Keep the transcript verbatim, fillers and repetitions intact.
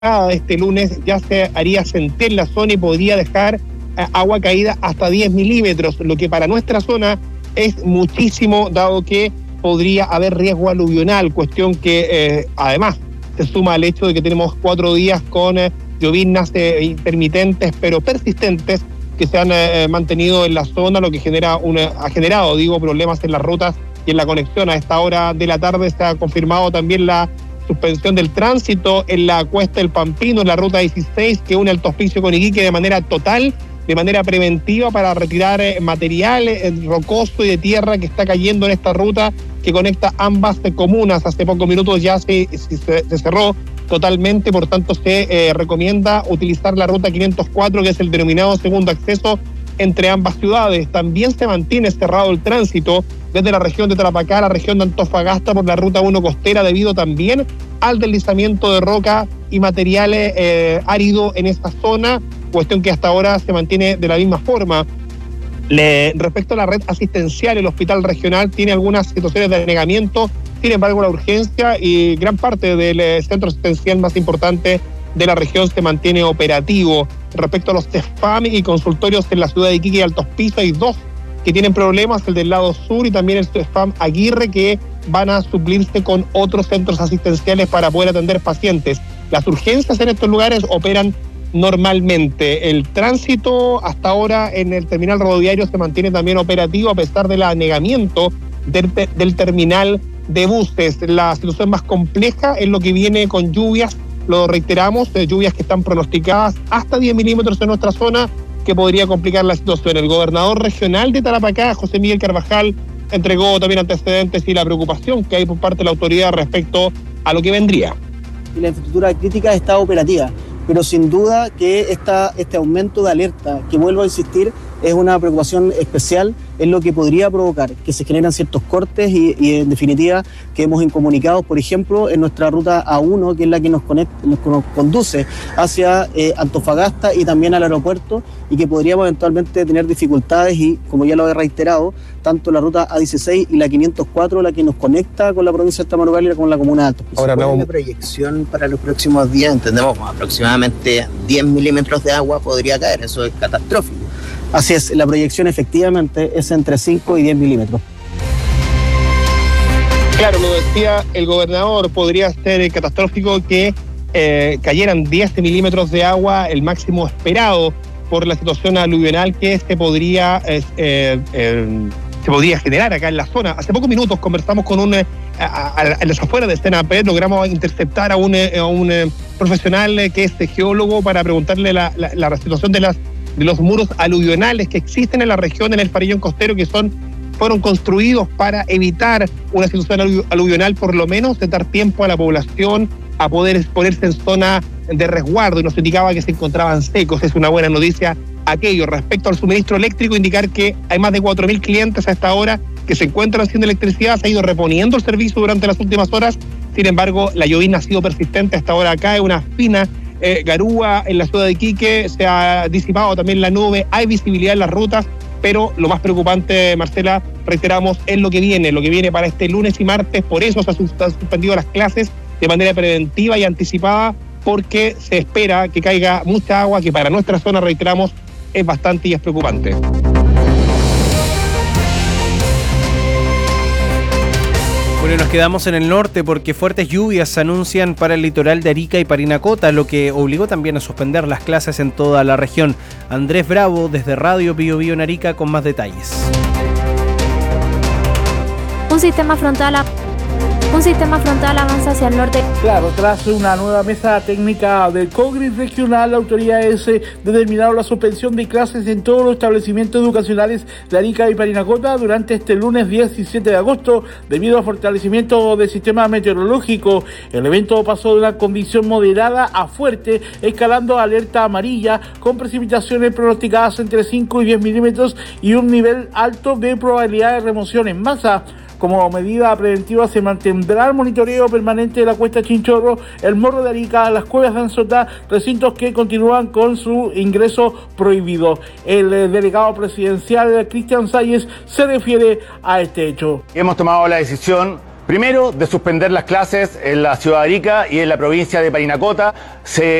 este lunes ya se haría sentir en la zona y podría dejar eh, agua caída hasta diez milímetros, lo que para nuestra zona es muchísimo, dado que podría haber riesgo aluvional, cuestión que eh, además se suma al hecho de que tenemos cuatro días con eh, lloviznas eh, intermitentes pero persistentes que se han eh, mantenido en la zona, lo que genera una, ha generado, digo, problemas en las rutas y en la conexión. A esta hora de la tarde se ha confirmado también la suspensión del tránsito en la Cuesta del Pampino, en la ruta dieciséis, que une Alto Hospicio con Iquique de manera total, de manera preventiva, para retirar eh, material eh, rocoso y de tierra que está cayendo en esta ruta que conecta ambas eh, comunas. Hace pocos minutos ya se, se, se cerró totalmente, por tanto se eh, recomienda utilizar la ruta quinientos cuatro, que es el denominado segundo acceso entre ambas ciudades. También se mantiene cerrado el tránsito desde la región de Tarapacá a la región de Antofagasta por la ruta uno costera, debido también al deslizamiento de roca y materiales eh, áridos en esta zona, cuestión que hasta ahora se mantiene de la misma forma. Le, respecto a la red asistencial, el hospital regional tiene algunas situaciones de anegamiento, sin embargo la urgencia y gran parte del eh, centro asistencial más importante de la región se mantiene operativo. Respecto a los CEFAM y consultorios en la ciudad de Iquique y Alto Hospicio, hay dos que tienen problemas, el del lado sur y también el CEFAM Aguirre, que van a suplirse con otros centros asistenciales para poder atender pacientes. Las urgencias en estos lugares operan normalmente. El tránsito hasta ahora en el terminal rodoviario se mantiene también operativo a pesar del anegamiento del, del terminal de buses. La situación más compleja es lo que viene con lluvias, lo reiteramos, eh, lluvias que están pronosticadas hasta diez milímetros en nuestra zona, que podría complicar la situación. El gobernador regional de Tarapacá, José Miguel Carvajal, entregó también antecedentes y la preocupación que hay por parte de la autoridad respecto a lo que vendría. La infraestructura crítica está operativa, pero sin duda que esta, este aumento de alerta, que vuelvo a insistir, es una preocupación especial, es lo que podría provocar que se generan ciertos cortes y, y en definitiva quedemos incomunicados, por ejemplo, en nuestra ruta A uno, que es la que nos, conecta, nos conduce hacia eh, Antofagasta y también al aeropuerto, y que podríamos eventualmente tener dificultades y, como ya lo he reiterado, tanto la ruta A dieciséis y la quinientos cuatro, la que nos conecta con la provincia de Tamaulipas y con la comuna de Alto Hospicio. Ahora, ¿cuál es la proyección para los próximos días? Entendemos aproximadamente diez milímetros de agua podría caer, eso es catastrófico. Así es, la proyección efectivamente es entre cinco y diez milímetros. Claro, lo decía el gobernador, podría ser catastrófico que eh, cayeran diez milímetros de agua, el máximo esperado por la situación aluvional que se podría, eh, eh, se podría generar acá en la zona. Hace pocos minutos conversamos con un, eh, a, a, a las afueras de Senapred, logramos interceptar a un, eh, a un eh, profesional eh, que es geólogo para preguntarle la, la, la situación de las de los muros aluvionales que existen en la región, en el Farellón Costero, que son fueron construidos para evitar una situación alu- aluvional, por lo menos de dar tiempo a la población a poder ponerse en zona de resguardo, y nos indicaba que se encontraban secos. Es una buena noticia aquello. Respecto al suministro eléctrico, indicar que hay más de cuatro mil clientes a esta hora que se encuentran sin electricidad, se ha ido reponiendo el servicio durante las últimas horas, sin embargo la llovizna ha sido persistente hasta ahora. Acá hay una fina Eh, garúa en la ciudad de Iquique, se ha disipado también la nube, hay visibilidad en las rutas, pero lo más preocupante, Marcela, reiteramos, es lo que viene, lo que viene para este lunes y martes. Por eso se han suspendido las clases de manera preventiva y anticipada, porque se espera que caiga mucha agua, que para nuestra zona, reiteramos, es bastante y es preocupante. Bueno, nos quedamos en el norte porque fuertes lluvias se anuncian para el litoral de Arica y Parinacota, lo que obligó también a suspender las clases en toda la región. Andrés Bravo, desde Radio Bio Bio en Arica, con más detalles. Un sistema frontal a... Un sistema frontal avanza hacia el norte. Claro, tras una nueva mesa técnica del COGRIS regional, la autoridad S determinaron la suspensión de clases en todos los establecimientos educacionales de Arica y Parinacota durante este lunes diecisiete de agosto, debido al fortalecimiento del sistema meteorológico. El evento pasó de una condición moderada a fuerte, escalando a alerta amarilla, con precipitaciones pronosticadas entre cinco y diez milímetros y un nivel alto de probabilidad de remoción en masa. Como medida preventiva se mantendrá el monitoreo permanente de la Cuesta Chinchorro, el Morro de Arica, las Cuevas de Anzotá, recintos que continúan con su ingreso prohibido. El eh, delegado presidencial Cristian Salles se refiere a este hecho. Hemos tomado la decisión Primero, de suspender las clases en la ciudad de Arica y en la provincia de Parinacota. Se